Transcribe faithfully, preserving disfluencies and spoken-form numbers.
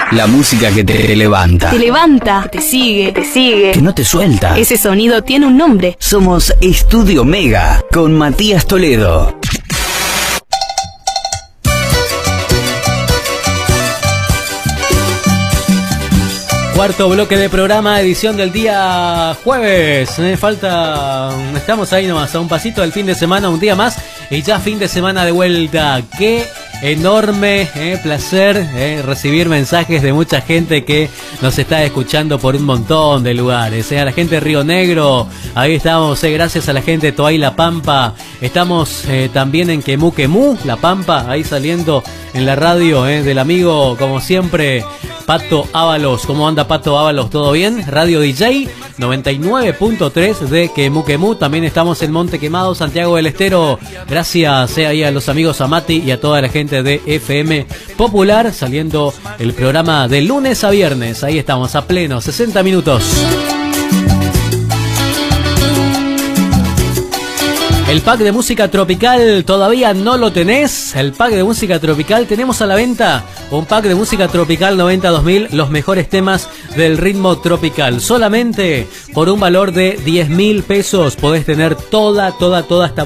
La música que te levanta. Te levanta, que te sigue, que te sigue. Que no te suelta. Ese sonido tiene un nombre. Somos Estudio Mega con Matías Toledo. Cuarto bloque de programa, edición del día jueves. Me falta, estamos ahí nomás, a un pasito del fin de semana, un día más y ya fin de semana de vuelta. Qué enorme eh, placer eh, recibir mensajes de mucha gente que nos está escuchando por un montón de lugares. Eh, a la gente de Río Negro, ahí estamos, eh, gracias a la gente de Toay La Pampa. Estamos eh, también en Quemú Quemú, La Pampa, ahí saliendo en la radio eh, del amigo, como siempre, Pato Ábalos. ¿Cómo anda Pato Ábalos? ¿Todo bien? Radio D J noventa y nueve punto tres de Quemú Quemú. También estamos en Monte Quemado, Santiago del Estero. Gracias eh, ahí a los amigos a Mati y a toda la gente de F M Popular, saliendo el programa de lunes a viernes. Ahí estamos a pleno, sesenta minutos. El pack de música tropical todavía no lo tenés. El pack de música tropical, tenemos a la venta un pack de música tropical noventa dos mil, los mejores temas del ritmo tropical. Solamente por un valor de diez mil pesos podés tener toda, toda, toda esta